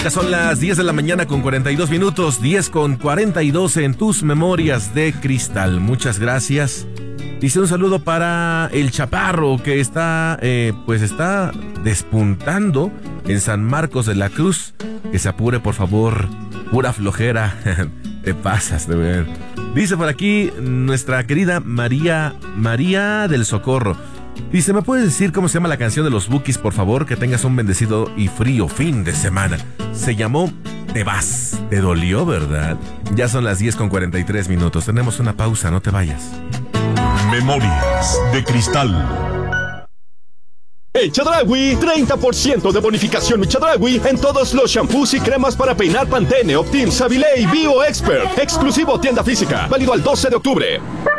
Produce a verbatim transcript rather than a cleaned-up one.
Ya son las diez de la mañana con cuarenta y dos minutos, diez con cuarenta y dos en tus memorias de cristal. Muchas gracias. Dice un saludo para el Chaparro que está, eh, pues está despuntando en San Marcos de la Cruz. Que se apure, por favor. Pura flojera. Te pasas de ver. Dice por aquí nuestra querida María, María del Socorro. Dice, ¿me puedes decir cómo se llama la canción de los Bukis, por favor? Que tengas un bendecido y frío fin de semana. Se llamó Te vas. Te dolió, ¿verdad? Ya son las diez con cuarenta y tres minutos. Tenemos una pausa, no te vayas. Memorias de cristal. En Chedraui, treinta por ciento de bonificación en Chedraui en todos los shampoos y cremas para peinar Pantene, Optim, Savilé y Bio Expert. Exclusivo tienda física, válido al doce de octubre.